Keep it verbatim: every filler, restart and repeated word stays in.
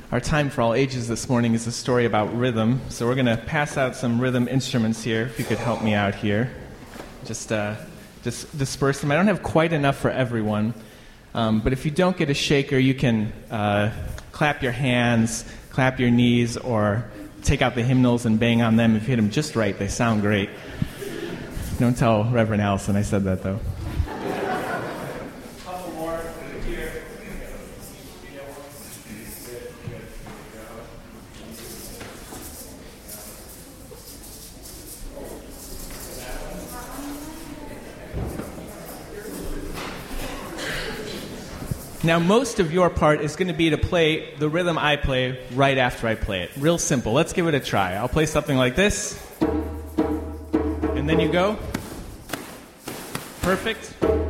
Our time for all ages this morning is a story about rhythm. So we're going to pass out some rhythm instruments here, if you could help me out here. Just, uh, just disperse them. I don't have quite enough for everyone. Um, but if you don't get a shaker, you can uh, clap your hands, clap your knees, or take out the hymnals and bang on them. If you hit them just right, they sound great. Don't tell Reverend Allison I said that, though. Now, most of your part is going to be to play the rhythm I play right after I play it. Real simple. Let's give it a try. I'll play something like this. And then you go. Perfect.